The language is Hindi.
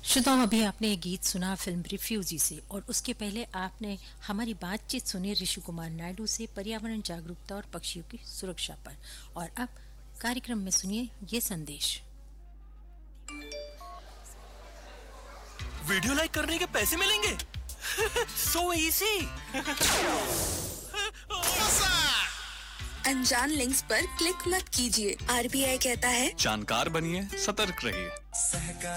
श्रोताओं, अभी आपने एक गीत सुना फिल्म रिफ्यूजी से और उसके पहले आपने हमारी बातचीत सुनी ऋषि कुमार नायडू से पर्यावरण जागरूकता और पक्षियों की सुरक्षा पर। और अब कार्यक्रम में सुनिए ये संदेश। वीडियो लाइक करने के पैसे मिलेंगे। So easy. अनजान लिंक्स पर क्लिक मत कीजिए। आरबीआई कहता है जानकार बनिए, सतर्क रहिए।